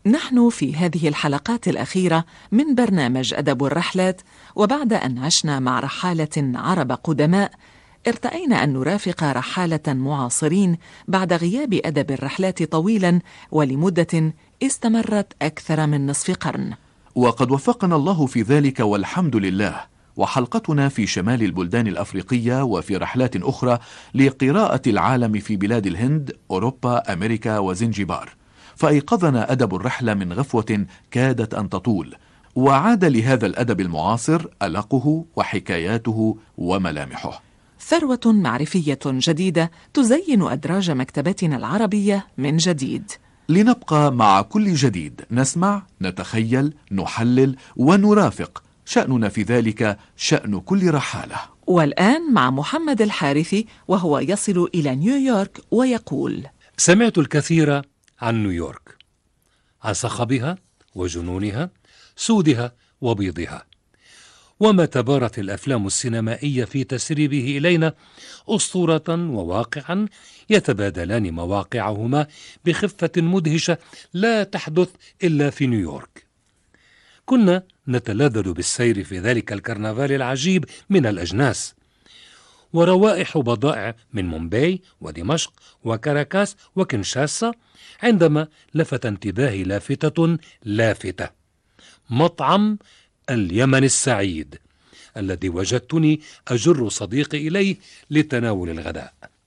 نحن في هذه الحلقات الأخيرة من برنامج أدب الرحلات، وبعد أن عشنا مع رحالة عرب قدماء، ارتأينا أن نرافق رحالة معاصرين بعد غياب أدب الرحلات طويلا ولمدة استمرت أكثر من نصف قرن. وقد وفقنا الله في ذلك والحمد لله، وحلقتنا في شمال البلدان الأفريقية وفي رحلات أخرى لقراءة العالم في بلاد الهند، أوروبا، أمريكا وزنجبار. فأيقظنا أدب الرحلة من غفوة كادت أن تطول، وعاد لهذا الأدب المعاصر ألقه وحكاياته وملامحه. ثروة معرفية جديدة تزين أدراج مكتبتنا العربية من جديد. لنبقى مع كل جديد، نسمع، نتخيل، نحلل ونرافق. شأننا في ذلك شأن كل رحالة. والآن مع محمد الحارثي وهو يصل إلى نيويورك ويقول: سمعت الكثير عن نيويورك، عن صخبها وجنونها، سودها وبيضها، وما تبارت الأفلام السينمائية في تسريبه إلينا أسطورة وواقعا يتبادلان مواقعهما بخفة مدهشة لا تحدث إلا في نيويورك. كنا نتلذذ بالسير في ذلك الكرنفال العجيب من الأجناس، وروائح بضائع من مومباي ودمشق وكاراكاس وكنشاسا، عندما لفت انتباهي لافتة: مطعم اليمن السعيد الذي وجدتني أجر صديقي إليه لتناول الغداء.